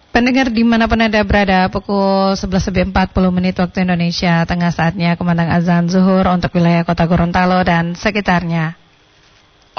Pendengar dimanapun Anda berada, pukul 11.40 waktu Indonesia Tengah, saatnya kumandang azan zuhur untuk wilayah kota Gorontalo dan sekitarnya.